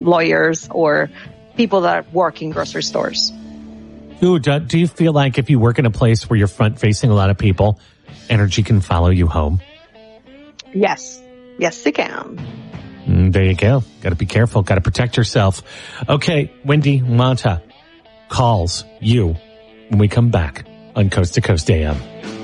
lawyers or people that work in grocery stores. Ooh, do you feel like if you work in a place where you're front-facing a lot of people, energy can follow you home? Yes. Yes, it can. There you go. Got to be careful. Got to protect yourself. Okay, Wendy Manta calls you when we come back on Coast to Coast AM.